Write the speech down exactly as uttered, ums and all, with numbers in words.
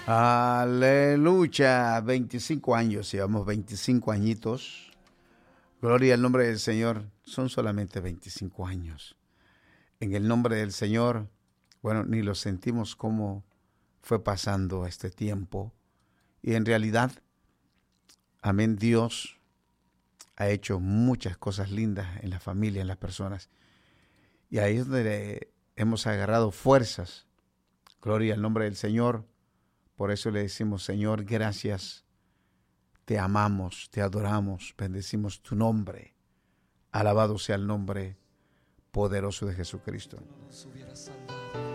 Aleluya, veinticinco años, llevamos veinticinco añitos. Gloria al nombre del Señor, son solamente veinticinco años. En el nombre del Señor, bueno, ni lo sentimos cómo fue pasando este tiempo. Y en realidad, amén, Dios ha hecho muchas cosas lindas en la familia, en las personas. Y ahí es donde hemos agarrado fuerzas. Gloria al nombre del Señor. Por eso le decimos, Señor, gracias. Te amamos, te adoramos, bendecimos tu nombre. Alabado sea el nombre poderoso de Jesucristo.